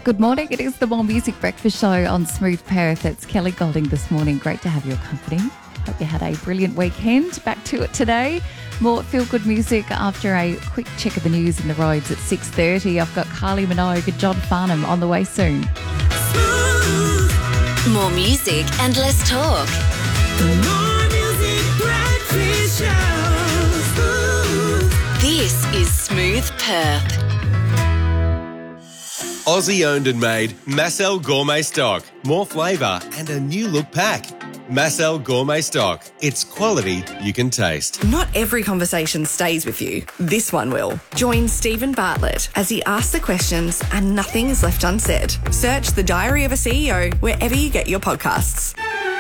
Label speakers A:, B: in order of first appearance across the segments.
A: Good morning. It is the More Music Breakfast Show on Smooth Perth. It's Kelly Golding this morning. Great to have your company. Hope you had a brilliant weekend. Back to it today. More feel-good music after a quick check of the news in the roads at 6:30. I've got Kylie Minogue and John Farnham on the way soon.
B: More music and less talk.
C: More Music Breakfast Show.
B: This is Smooth Perth.
D: Aussie owned and made Massel Gourmet Stock. More flavour and a new look pack. Massel Gourmet Stock. It's quality you can taste.
E: Not every conversation stays with you. This one will. Join Stephen Bartlett as he asks the questions and nothing is left unsaid. Search The Diary of a CEO wherever you get your podcasts.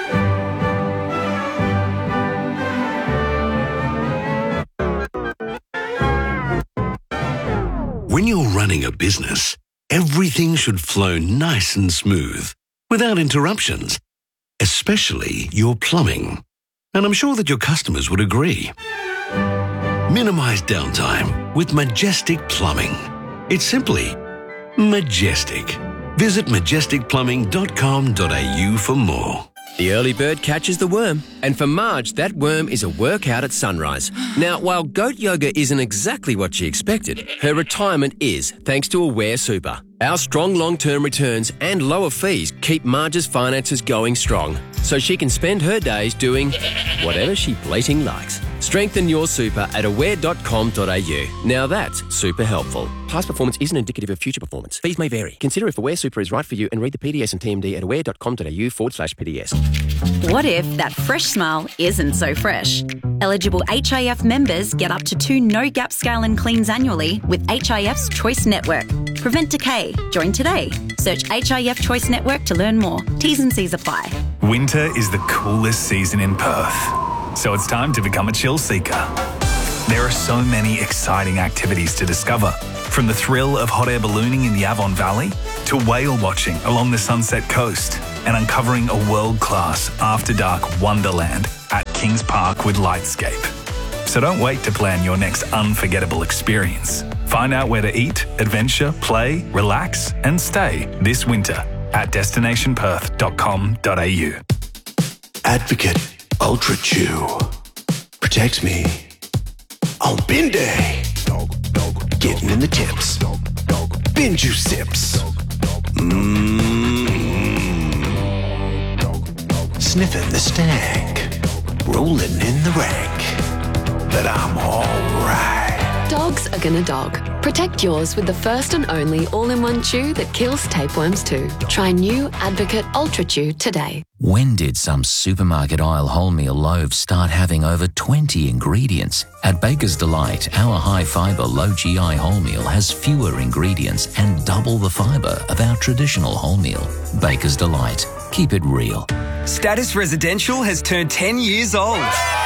F: When you're running a business, everything should flow nice and smooth, without interruptions, especially your plumbing. And I'm sure that your customers would agree. Minimise downtime with Majestic Plumbing. It's simply majestic. Visit majesticplumbing.com.au for more.
G: The early bird catches the worm, and for Marge, that worm is a workout at sunrise. Now, while goat yoga isn't exactly what she expected, her retirement is, thanks to Aware Super. Our strong long-term returns and lower fees keep Marge's finances going strong, so she can spend her days doing whatever she bleating likes. Strengthen your super at aware.com.au. Now that's super helpful. Past performance isn't indicative of future performance. Fees may vary. Consider if Aware Super is right for you and read the PDS and TMD at aware.com.au/PDS.
H: What if that fresh smile isn't so fresh? Eligible HIF members get up to 2 no-gap scale and cleans annually with HIF's Choice Network. Prevent decay. Join today. Search HIF Choice Network to learn more. T's and C's apply.
I: Winter is the coolest season in Perth, so it's time to become a chill seeker. There are so many exciting activities to discover, from the thrill of hot air ballooning in the Avon Valley to whale watching along the Sunset Coast and uncovering a world-class after-dark wonderland at Kings Park with Lightscape. So don't wait to plan your next unforgettable experience. Find out where to eat, adventure, play, relax and stay this winter at destinationperth.com.au.
F: Advocate Ultra Chew protects me on bin day. Getting in the tips. Bin juice sips. Sniffing the stank. Rolling in the rank. But I'm alright.
J: Dogs are gonna dog. Protect yours with the first and only all-in-one chew that kills tapeworms too. Try new Advocate Ultra Chew today.
K: When did some supermarket aisle wholemeal loaves start having over 20 ingredients? At Baker's Delight, our high-fibre, low-GI wholemeal has fewer ingredients and double the fibre of our traditional wholemeal. Baker's Delight. Keep it real.
L: Status Residential has turned 10 years old.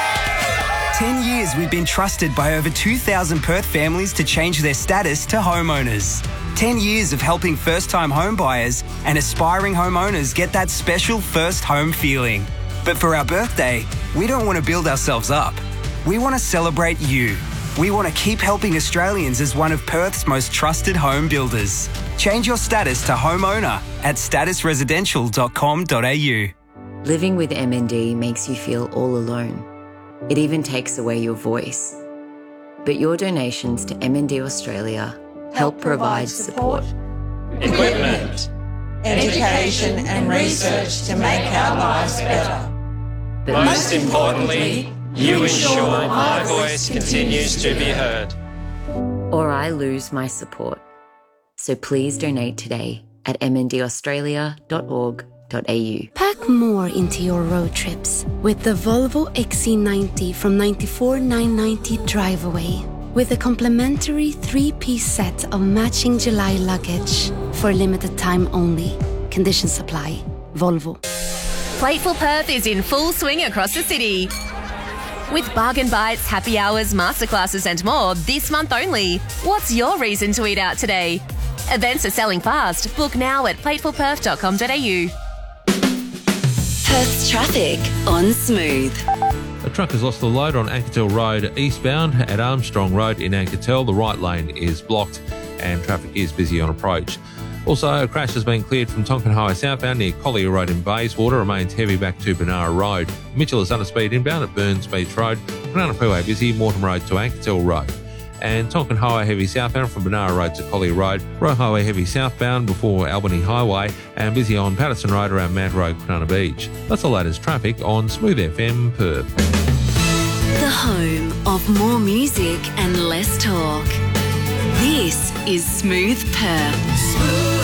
L: 10 years we've been trusted by over 2,000 Perth families to change their status to homeowners. 10 years of helping first-time home buyers and aspiring homeowners get that special first home feeling. But for our birthday, we don't want to build ourselves up. We want to celebrate you. We want to keep helping Australians as one of Perth's most trusted home builders. Change your status to homeowner at statusresidential.com.au.
M: Living with MND makes you feel all alone. It even takes away your voice. But your donations to MND Australia help provide support,
C: Equipment, education and research to make our lives better.
M: but
N: Most importantly, you ensure my voice continues to be heard.
M: or I lose my support. So please donate today at mndaustralia.org.au.
O: Pack more into your road trips with the Volvo XC90 from $94,990 drive away. With a complimentary 3-piece set of matching July luggage for a limited time only. Conditions apply. Volvo.
P: Plateful Perth is in full swing across the city. With bargain bites, happy hours, masterclasses and more this month only. What's your reason to eat out today? Events are selling fast. Book now at platefulperth.com.au.
B: Perth's traffic on Smooth.
Q: A truck has lost the load on Anketel Road eastbound at Armstrong Road in Anketel. The right lane is blocked and traffic is busy on approach. Also, a crash has been cleared from Tonkin Highway southbound near Collier Road in Bayswater. Remains heavy back to Benara Road. Mitchell is under speed inbound at Burns Beach Road. Banana Freeway busy, Mortimer Road to Anketel Road. And Tonkin Highway heavy southbound from Benara Road to Collier Road. Roe Highway heavy southbound before Albany Highway. And busy on Patterson Road around Mad Road, Banana Beach. That's the latest traffic on Smooth FM Perth.
B: The home of more music and less talk. This is Smooth Perth.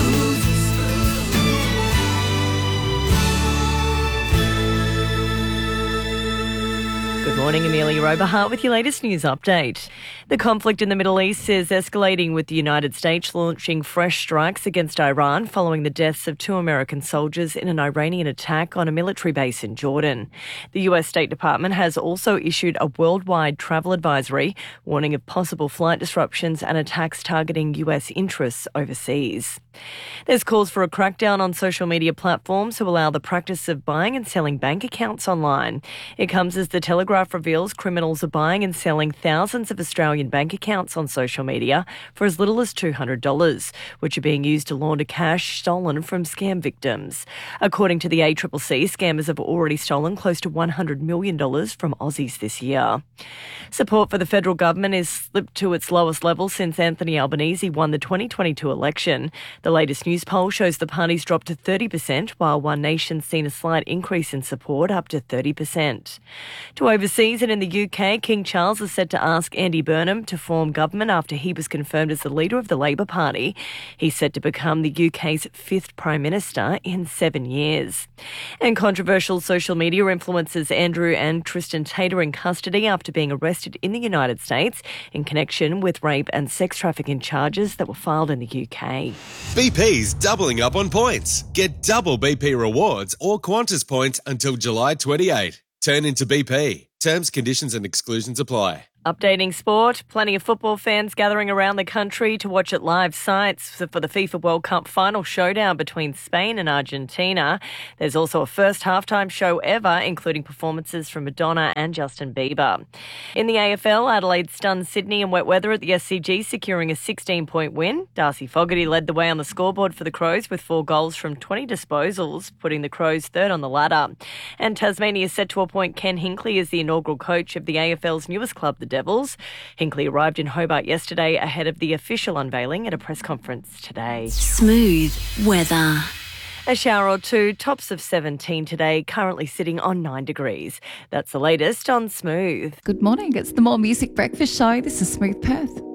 R: Good morning, Amelia Oberhart with your latest news update. The conflict in the Middle East is escalating, with the United States launching fresh strikes against Iran following the deaths of 2 American soldiers in an Iranian attack on a military base in Jordan. The US State Department has also issued a worldwide travel advisory, warning of possible flight disruptions and attacks targeting US interests overseas. There's calls for a crackdown on social media platforms who allow the practice of buying and selling bank accounts online. It comes as the Telegraph reveals criminals are buying and selling thousands of Australian bank accounts on social media for as little as $200, which are being used to launder cash stolen from scam victims. According to the ACCC, scammers have already stolen close to $100 million from Aussies this year. Support for the federal government is slipped to its lowest level since Anthony Albanese won the 2022 election. The latest news poll shows the party's dropped to 30%, while One Nation's seen a slight increase in support, up to 30%. To overseas and in the UK, King Charles is set to ask Andy Burnham to form government after he was confirmed as the leader of the Labour Party. He's set to become the UK's 5th Prime Minister in 7 years. And controversial social media influencers Andrew and Tristan Tate are in custody after being arrested in the United States in connection with rape and sex trafficking charges that were filed in the UK.
D: BP's doubling up on points. Get double BP rewards or Qantas points until July 28. Turn into BP. Terms, conditions and exclusions apply.
R: Updating sport, plenty of football fans gathering around the country to watch at live sites for the FIFA World Cup final showdown between Spain and Argentina. There's also a first halftime show ever, including performances from Madonna and Justin Bieber. In the AFL, Adelaide stunned Sydney in wet weather at the SCG, securing a 16-point win. Darcy Fogarty led the way on the scoreboard for the Crows with 4 goals from 20 disposals, putting the Crows third on the ladder. And Tasmania is set to appoint Ken Hinkley as the inaugural coach of the AFL's newest club, the Devils. Hinkley arrived in Hobart yesterday ahead of the official unveiling at a press conference today.
B: Smooth weather.
R: A shower or two, tops of 17 today, currently sitting on 9 degrees. That's the latest on Smooth.
A: Good morning. It's the More Music Breakfast Show. This is Smooth Perth.